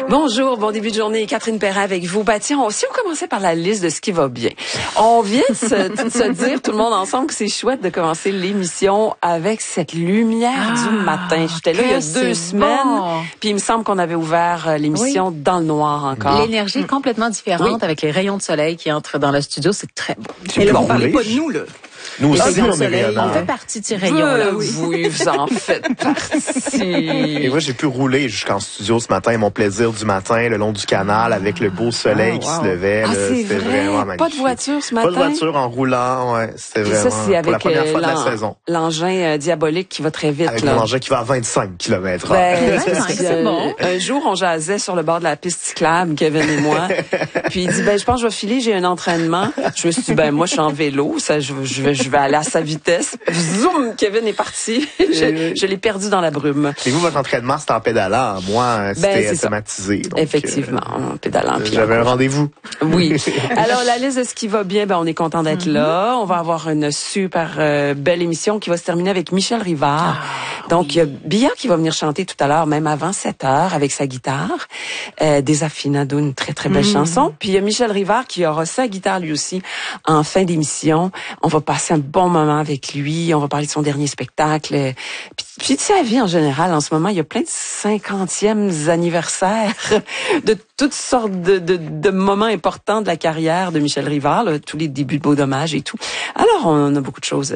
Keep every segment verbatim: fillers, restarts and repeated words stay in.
Bonjour, bon début de journée. Catherine Perrin avec vous. Bah tiens, on, si on commençait par la liste de ce qui va bien. On vient de se, de se dire tout le monde ensemble que c'est chouette de commencer l'émission avec cette lumière ah, du matin. J'étais là il y a deux semaines, bon. Puis il me semble qu'on avait ouvert l'émission oui. dans le noir encore. L'énergie est complètement différente oui. avec les rayons de soleil qui entrent dans le studio. C'est très beau. Et là, vous parlez pas de nous, là. Nous aussi, on, on, est on fait partie de ces rayons-là. Oui, oui, vous en faites partie. Et moi, j'ai pu rouler jusqu'en studio ce matin, mon plaisir du matin, le long du canal, avec le beau soleil ah, wow. qui se levait. Ah, c'était vraiment magnifique. Pas de voiture ce matin? Pas de voiture en roulant, ouais. C'était vraiment ça, c'est avec pour la première fois de la saison. L'engin euh, diabolique qui va très vite. Avec là. mon engin qui va à vingt-cinq kilomètres heure. Ben, c'est bon. Un jour, on jasait sur le bord de la piste cyclable, Kevin et moi. Puis il dit, ben, je pense que je vais filer, j'ai un entraînement. Je me suis dit, ben, moi, je suis en vélo, ça, je, je vais, je vais aller à sa vitesse. Zoom, Kevin est parti. je, je l'ai perdu dans la brume. Et vous, votre entraînement, c'était en pédalant. Moi, c'était ben, automatisé. Donc, effectivement, en pédalant. Euh, J'avais un rendez-vous. Oui. Alors, la liste de ce qui va bien, ben, on est content d'être mm-hmm. là. On va avoir une super euh, belle émission qui va se terminer avec Michel Rivard. Ah, donc, il oui. y a Bia qui va venir chanter tout à l'heure, même avant sept heures, avec sa guitare. Euh, Desafinado, une très, très belle mm-hmm. chanson. Puis, il y a Michel Rivard qui aura sa guitare lui aussi en fin d'émission. On va passer un bon moment avec lui. On va parler de son dernier spectacle. Puis, puis de sa vie en général. En ce moment, il y a plein de cinquantièmes anniversaires de toutes sortes de, de, de moments importants de la carrière de Michel Rivard, là, tous les débuts de Beau Dommage et tout. Alors, on a beaucoup de choses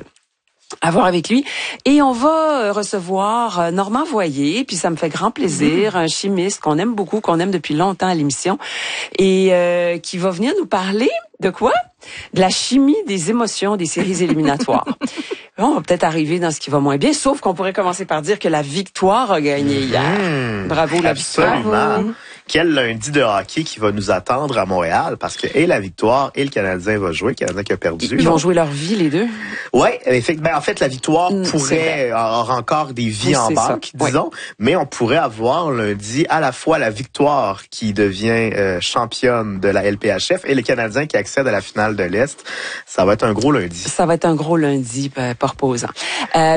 à voir avec lui. Et on va recevoir Normand Voyer, puis ça me fait grand plaisir, mmh. un chimiste qu'on aime beaucoup, qu'on aime depuis longtemps à l'émission, et euh, qui va venir nous parler de quoi? De la chimie des émotions des séries éliminatoires. On va peut-être arriver dans ce qui va moins bien, sauf qu'on pourrait commencer par dire que la Victoire a gagné hier. Mmh, Bravo la Victoire. Absolument. Quel lundi de hockey qui va nous attendre à Montréal, parce que et la Victoire et le Canadien va jouer, le Canadien qui a perdu. Ils vont jouer leur vie, les deux? Oui, ben, en fait, la Victoire mmh, pourrait avoir encore des vies oui, en banque, ça. disons, oui. mais on pourrait avoir lundi à la fois la Victoire qui devient euh, championne de la L P H F et le Canadien qui accède à la finale de l'Est. Ça va être un gros lundi. Ça va être un gros lundi, pas reposant. Euh,